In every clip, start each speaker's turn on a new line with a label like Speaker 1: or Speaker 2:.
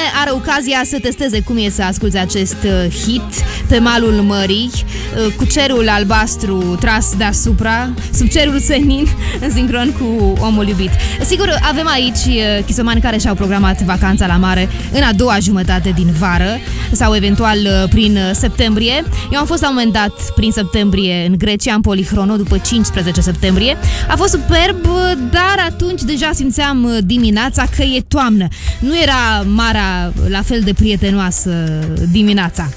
Speaker 1: are ocazia să testeze cum e să asculți acest hit pe malul mării, cu cerul albastru tras deasupra, sub cerul senin, în sincron cu omul iubit. Sigur, avem aici chisomani care și-au programat vacanța la mare în a doua jumătate din vară sau eventual prin septembrie. Eu am fost la un moment dat prin septembrie în Grecia, în Polihrono, după 15 septembrie. A fost superb, dar atunci deja simțeam dimineața că e toamnă. Nu era marea la fel de prietenoasă dimineața.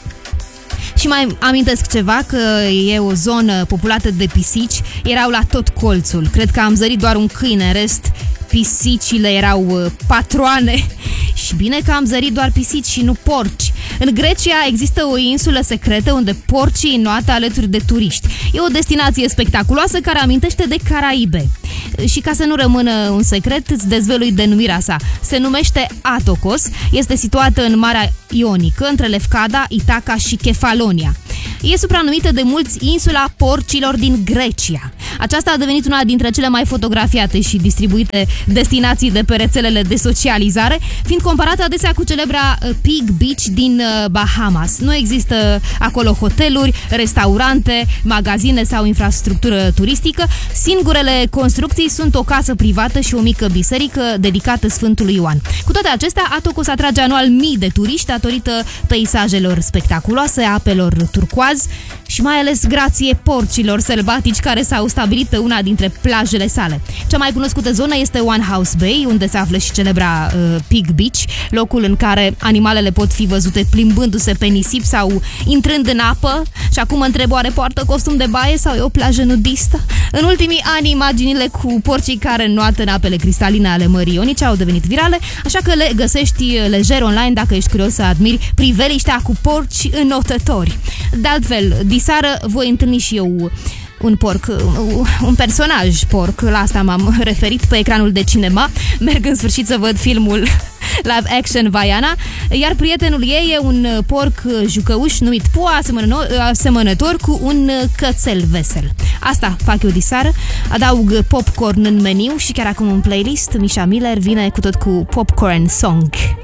Speaker 1: Și mai amintesc ceva, că e o zonă populată de pisici, erau la tot colțul. Cred că am zărit doar un câine, în rest pisicile erau patroane. Și bine că am zărit doar pisici și nu porci. În Grecia există o insulă secretă unde porcii înoată alături de turiști. E o destinație spectaculoasă care amintește de Caraibe. Și ca să nu rămână un secret, îți dezvălui denumirea sa. Se numește Atokos, este situată în Marea Ionică, între Lefkada, Itaca și Kefalonia. E supranumită de mulți insula porcilor din Grecia. Aceasta a devenit una dintre cele mai fotografiate și distribuite destinații de pe rețelele de socializare, fiind comparată adesea cu celebra Pig Beach din Bahamas. Nu există acolo hoteluri, restaurante, magazine sau infrastructură turistică. Singurele construcții sunt o casă privată și o mică biserică dedicată Sfântului Ioan. Cu toate acestea, Atokos atrage anual mii de turiști datorită peisajelor spectaculoase, apelor turcoaz și mai ales grație porcilor sălbatici care s-au stabilit pe una dintre plajele sale. Cea mai cunoscută zonă este One House Bay, unde se află și celebra Pig Beach, locul în care animalele pot fi văzute plimbându-se pe nisip sau intrând în apă. Și acum mă întreb, oare poartă costum de baie sau e o plajă nudistă? În ultimii ani, imaginile cu porcii care înnoată în apele cristaline ale Mării Ionice au devenit virale, așa că le găsești lejer online dacă ești curios să admiri priveliștea cu porci înotători. De altfel, diseară voi întâlni și eu un porc, un personaj porc, la asta m-am referit pe ecranul de cinema. Merg în sfârșit să văd filmul live action Vaiana, iar prietenul ei e un porc jucăuș numit Pua, asemănător cu un cățel vesel. Asta fac eu diseară, adaug popcorn în meniu și chiar acum în playlist Misha Miller vine cu tot cu Popcorn Song.